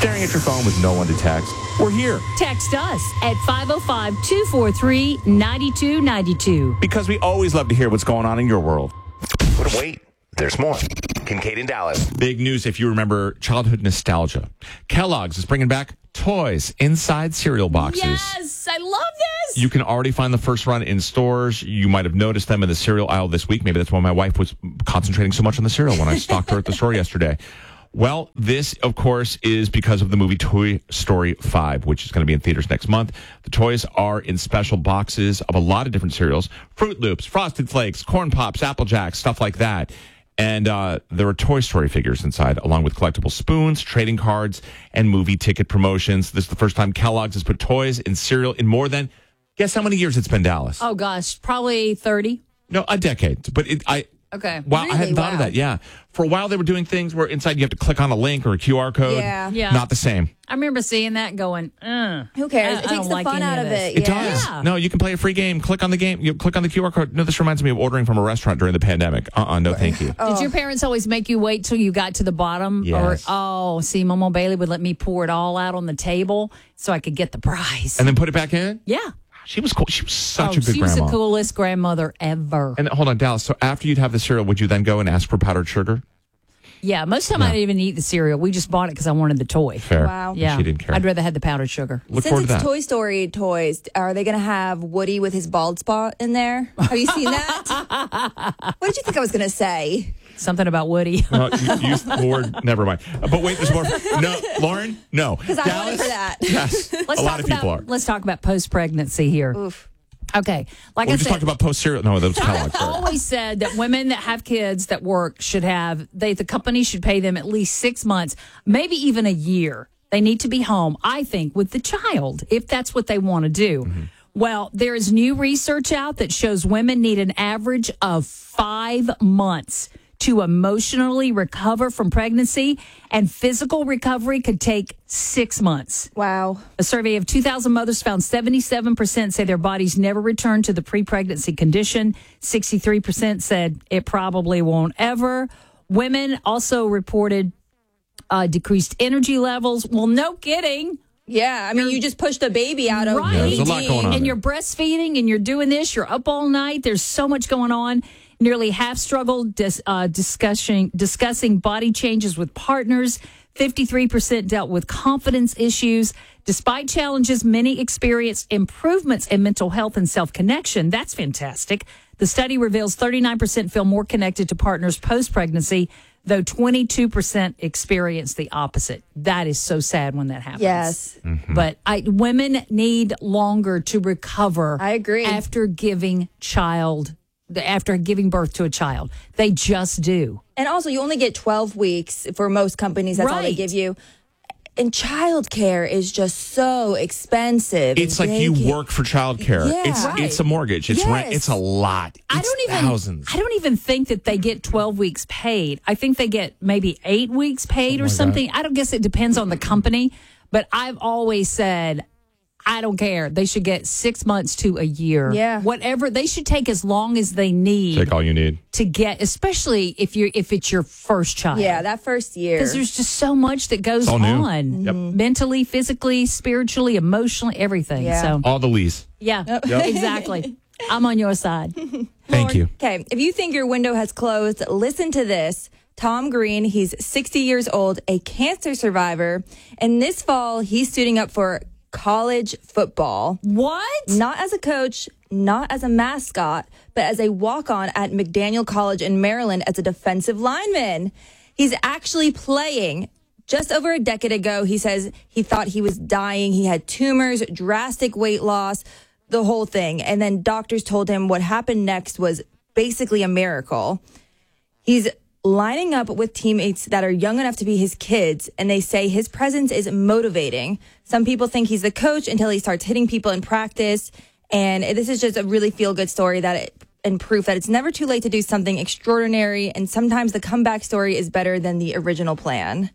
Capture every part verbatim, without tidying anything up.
staring at your phone with no one to text? We're here. Text us at five oh five, two four three, nine two nine two. Because we always love to hear what's going on in your world. But wait, there's more. Kincaid and Dallas. Big news if you remember childhood nostalgia. Kellogg's is bringing back toys inside cereal boxes. Yes, I love this. You can already find the first run in stores. You might have noticed them in the cereal aisle this week. Maybe that's why my wife was concentrating so much on the cereal when I stalked her at the store yesterday. Well, this, of course, is because of the movie Toy Story five, which is going to be in theaters next month. The toys are in special boxes of a lot of different cereals. Fruit Loops, Frosted Flakes, Corn Pops, Apple Jacks, stuff like that. And uh, there are Toy Story figures inside, along with collectible spoons, trading cards, and movie ticket promotions. This is the first time Kellogg's has put toys in cereal in more than, guess how many years it's been, Dallas? Oh, gosh, probably thirty. No, a decade. But it, I... Okay. Wow, Really? I hadn't thought Wow. of that. Yeah. For a while, they were doing things where inside you have to click on a link or a Q R code. Yeah. Yeah. Not the same. I remember seeing that going, uh, Who cares? I- it I takes don't the like fun any out of of this. it. It yeah. does. Yeah. No, you can play a free game. Click on the game. You click on the Q R code. No, this reminds me of ordering from a restaurant during the pandemic. Uh-uh, no thank you. Did your parents always make you wait till you got to the bottom? Yes. Or, oh, see, Mama Bailey would let me pour it all out on the table so I could get the prize. And then put it back in? yeah. She was cool. She was such oh, a good she was grandma. the coolest grandmother ever. And hold on, Dallas. So after you'd have the cereal, would you then go and ask for powdered sugar? Yeah, most of the time I didn't even eat the cereal. We just bought it because I wanted the toy. Fair. Wow. Yeah. She didn't care. I'd rather have the powdered sugar. Look Since forward it's to that. Toy Story toys, are they going to have Woody with his bald spot in there? Have you seen that? What did you think I was going to say? Something about Woody. Uh, you used the word. Never mind. Uh, but wait, there's more. No, Lauren. No. Because I voted for that. Yes. Let's a talk lot of about, people are. Let's talk about post-pregnancy here. Oof. Okay. Like We I just said, talked about post cereal. No, that was Kellogg's. I Sorry. always said that women that have kids that work should have, they the company should pay them at least six months, maybe even a year. They need to be home, I think, with the child, if that's what they want to do. Mm-hmm. Well, there is new research out that shows women need an average of five months to emotionally recover from pregnancy, and physical recovery could take six months. Wow. A survey of two thousand mothers found seventy-seven percent say their bodies never returned to the pre-pregnancy condition. sixty-three percent said it probably won't ever. Women also reported uh, decreased energy levels. Well, no kidding. Yeah, I mean, you just pushed a baby out of Right. Yeah, there's a lot going on And there. you're breastfeeding and you're doing this. You're up all night. There's so much going on. Nearly half struggled dis, uh, discussing, discussing body changes with partners. fifty-three percent dealt with confidence issues. Despite challenges, many experienced improvements in mental health and self-connection. That's fantastic. The study reveals thirty-nine percent feel more connected to partners post-pregnancy, though twenty-two percent experience the opposite. That is so sad when that happens. Yes. But I, women need longer to recover. I agree. After giving child, after giving birth to a child, they just do. And also, you only get twelve weeks for most companies. That's all they Right. give you. And childcare is just so expensive. It's like you They- work for childcare. Yeah. it's Right. it's a mortgage. It's rent. Yes. It's a lot. I It's don't even. thousands. I don't even think that they get twelve weeks paid. I think they get maybe eight weeks paid or something. I don't guess it depends on the company. But I've always said, I don't care. They should get six months to a year. Yeah. Whatever. They should take as long as they need Take all you need. to get, especially if you're if it's your first child. Yeah, that first year. Because there's just so much that goes all new. on. Yep. Mentally, physically, spiritually, emotionally, everything. Yeah. So All the lees. yeah, exactly. I'm on your side. Thank you. Okay, if you think your window has closed, listen to this. Tom Green, he's sixty years old, a cancer survivor, and this fall he's suiting up for college football. What? Not as a coach, not as a mascot, but as a walk-on at McDaniel College in Maryland as a defensive lineman. He's actually playing. Just over a decade ago, he says he thought he was dying. He had tumors, drastic weight loss, the whole thing. And then doctors told him what happened next was basically a miracle. He's lining up with teammates that are young enough to be his kids, and they say his presence is motivating. Some people think he's the coach until he starts hitting people in practice. And this is just a really feel-good story that it, and proof that it's never too late to do something extraordinary. And sometimes the comeback story is better than the original plan.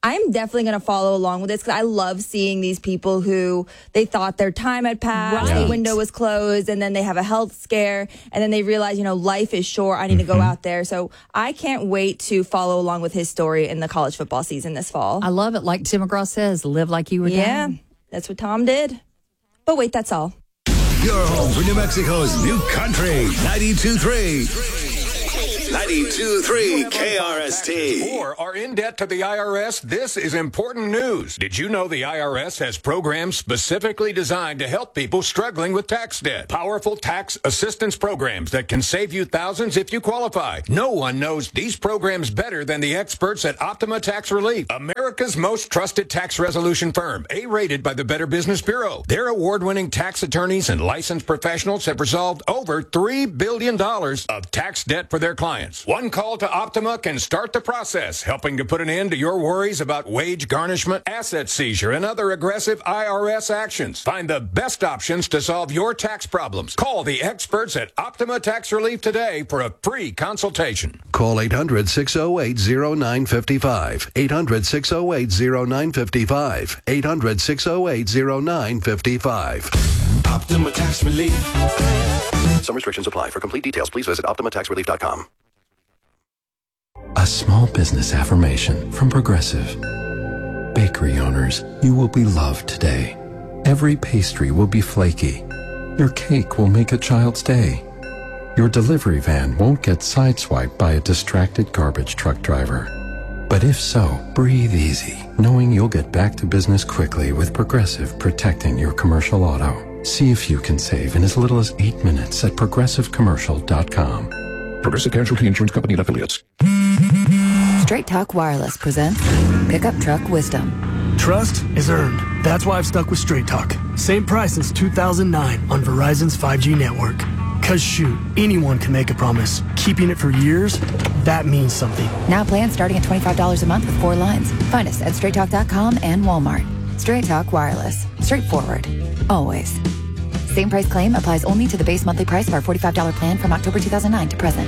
I'm definitely going to follow along with this because I love seeing these people who they thought their time had passed, Right. the window was closed, and then they have a health scare, and then they realize, you know, life is short. I need to go out there. So I can't wait to follow along with his story in the college football season this fall. I love it. Like Tim McGraw says, live like you were yeah, down. that's what Tom did. But wait, that's all. Your home for New Mexico's new country, ninety-two point three. ninety-two point three K R S T. Or are in debt to the I R S? This is important news. Did you know the I R S has programs specifically designed to help people struggling with tax debt? Powerful tax assistance programs that can save you thousands if you qualify. No one knows these programs better than the experts at Optima Tax Relief, America's most trusted tax resolution firm, A-rated by the Better Business Bureau. Their award-winning tax attorneys and licensed professionals have resolved over three billion dollars of tax debt for their clients. One call to Optima can start the process, helping to put an end to your worries about wage garnishment, asset seizure, and other aggressive I R S actions. Find the best options to solve your tax problems. Call the experts at Optima Tax Relief today for a free consultation. Call eight hundred, six oh eight, oh nine five five. eight hundred, six oh eight, oh nine five five. eight hundred, six oh eight, oh nine five five. Optima Tax Relief. Some restrictions apply. For complete details, please visit optima tax relief dot com. A small business affirmation from Progressive. Bakery owners, you will be loved today. Every pastry will be flaky. Your cake will make a child's day. Your delivery van won't get sideswiped by a distracted garbage truck driver. But if so, breathe easy, knowing you'll get back to business quickly with Progressive protecting your commercial auto. See if you can save in as little as eight minutes at progressive commercial dot com. Progressive Casualty Insurance Company and Affiliates. Straight Talk Wireless presents Pickup Truck Wisdom. Trust is earned. That's why I've stuck with Straight Talk. Same price since two thousand nine on Verizon's five G network. Cause shoot, anyone can make a promise. Keeping it for years, that means something. Now plans starting at twenty-five dollars a month with four lines. Find us at straight talk dot com and Walmart. Straight Talk Wireless. Straightforward. Always. Same price claim applies only to the base monthly price of our forty-five dollars plan from October two thousand nine to present.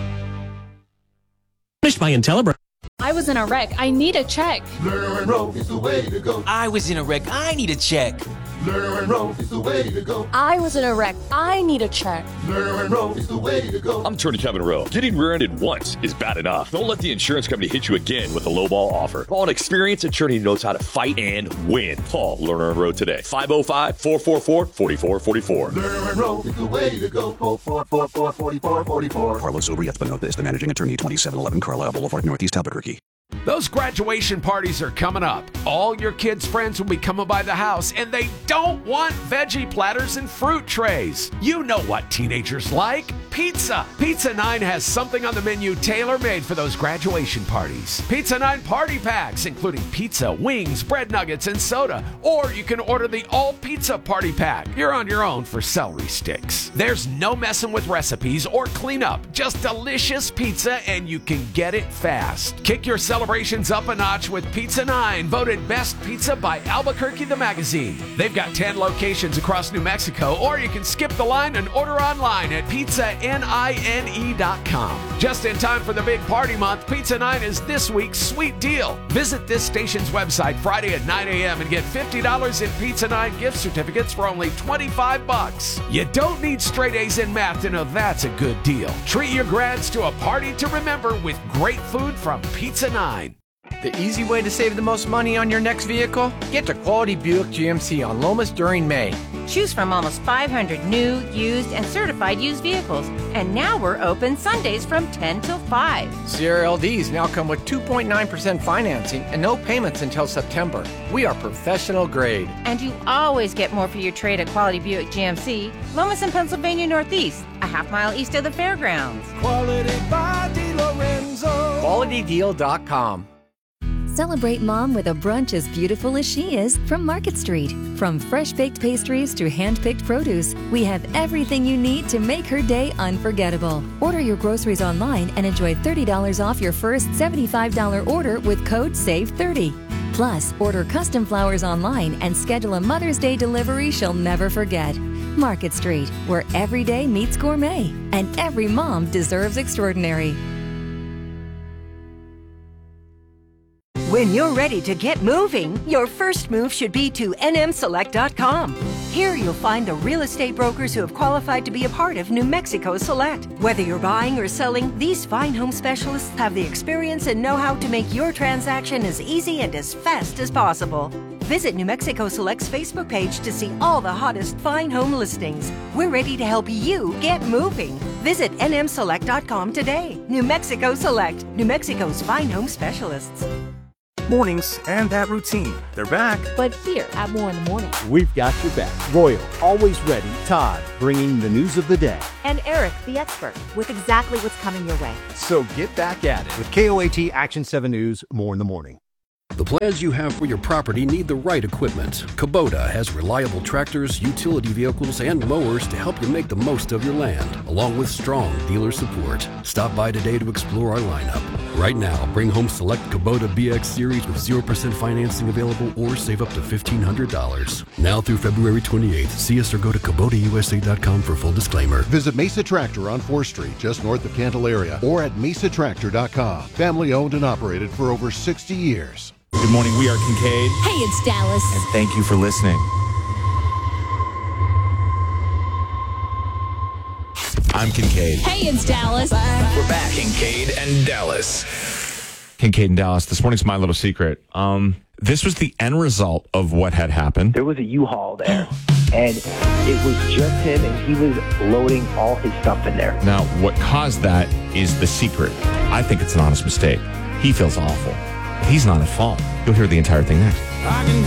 Finished my IntelliBra. I was in a wreck. I need a check. Lerner and Rowe is the way to go. I was in a wreck. I need a check. Lerner and Rowe is the way to go. I was in a wreck. I need a check. Lerner and Rowe is the way to go. I'm Attorney Kevin Rowe. Getting rear-ended once is bad enough. Don't let the insurance company hit you again with a lowball offer. Call an experienced attorney who knows how to fight and win. Call Lerner and Rowe today. five oh five, four four four, four four four four. Lerner and Rowe is the way to go. Call four four four, four four four four. Carlos Obriath is the managing attorney, twenty-seven eleven Carlisle Boulevard, Northeast Albuquerque. Those graduation parties are coming up. All your kids' friends will be coming by the house, and they don't want veggie platters and fruit trays. You know what teenagers like. Pizza. Pizza nine has something on the menu tailor-made for those graduation parties. Pizza nine party packs, including pizza, wings, bread nuggets, and soda. Or you can order the all-pizza party pack. You're on your own for celery sticks. There's no messing with recipes or cleanup. Just delicious pizza, and you can get it fast. Kick your celebrations up a notch with Pizza nine, voted best pizza by Albuquerque the Magazine. They've got ten locations across New Mexico, or you can skip the line and order online at pizza nine dot com. Just in time for the big party month, Pizza nine is this week's sweet deal. Visit this station's website Friday at nine a.m. and get fifty dollars in Pizza nine gift certificates for only twenty-five bucks. You don't need straight A's in math to know that's a good deal. Treat your grads to a party to remember with great food from Pizza nine. The easy way to save the most money on your next vehicle? Get to Quality Buick G M C on Lomas during May. Choose from almost five hundred new, used, and certified used vehicles. And now we're open Sundays from ten till five. Sierra L Ds now come with two point nine percent financing and no payments until September. We are professional grade. And you always get more for your trade at Quality Buick G M C, Lomas in Pennsylvania Northeast, a half mile east of the fairgrounds. Quality by DiLorenzo. quality deal dot com. Celebrate mom with a brunch as beautiful as she is from Market Street. From fresh-baked pastries to hand-picked produce, we have everything you need to make her day unforgettable. Order your groceries online and enjoy thirty dollars off your first seventy-five dollars order with code save thirty. Plus, order custom flowers online and schedule a Mother's Day delivery she'll never forget. Market Street, where every day meets gourmet and every mom deserves extraordinary. When you're ready to get moving, your first move should be to N M select dot com. Here you'll find the real estate brokers who have qualified to be a part of New Mexico Select. Whether you're buying or selling, these fine home specialists have the experience and know-how to make your transaction as easy and as fast as possible. Visit New Mexico Select's Facebook page to see all the hottest fine home listings. We're ready to help you get moving. Visit N M select dot com today. New Mexico Select, New Mexico's fine home specialists. Mornings and that routine. They're back. But here at More in the Morning, we've got your back. Royal, always ready. Todd, bringing the news of the day. And Eric, the expert, with exactly what's coming your way. So get back at it with K O A T Action seven News, More in the Morning. The plans you have for your property need the right equipment. Kubota has reliable tractors, utility vehicles, and mowers to help you make the most of your land, along with strong dealer support. Stop by today to explore our lineup. Right now, bring home select Kubota B X Series with zero percent financing available or save up to fifteen hundred dollars. Now through February twenty-eighth, see us or go to Kubota U S A dot com for full disclaimer. Visit Mesa Tractor on fourth Street, just north of Candelaria, or at mesa tractor dot com. Family owned and operated for over sixty years. Good morning. We are Kincaid. Hey, it's Dallas. And thank you for listening. I'm Kincaid. Hey, it's Dallas. We're back. Kincaid and Dallas. Kincaid and Dallas. This morning's my little secret. Um, this was the end result of what had happened. There was a U-Haul there, and it was just him, and he was loading all his stuff in there. Now, what caused that is the secret. I think it's an honest mistake. He feels awful. He's not at fault. You'll hear the entire thing next. I can